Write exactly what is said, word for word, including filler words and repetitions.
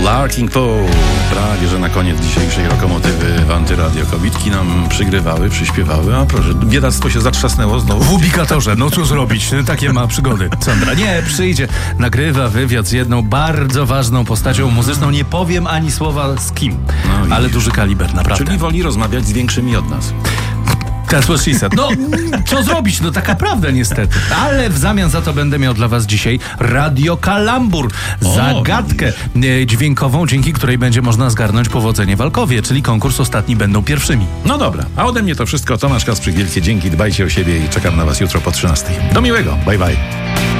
Larking Poe. Prawie, że na koniec dzisiejszej lokomotywy w Antyradio kobitki nam przygrywały, przyśpiewały, a proszę, biedactwo się zatrzasnęło znowu. W ubikatorze, no co zrobić? Takie ma przygody. Sandra, nie, przyjdzie, nagrywa wywiad z jedną bardzo ważną postacią muzyczną. Nie powiem ani słowa z kim, No, ale duży kaliber, naprawdę. Czyli woli rozmawiać z większymi od nas. That's what she said. No, co zrobić? No taka prawda niestety. Ale w zamian za to będę miał dla was dzisiaj Radio Kalambur. Zagadkę e, dźwiękową, dzięki której będzie można zgarnąć powodzenie w Alkowie, czyli konkurs Ostatni będą pierwszymi. No dobra, a ode mnie to wszystko. Tomasz Kasprzyk, wielkie dzięki, dbajcie o siebie i czekam na was jutro po trzynastej. Do miłego, bye bye.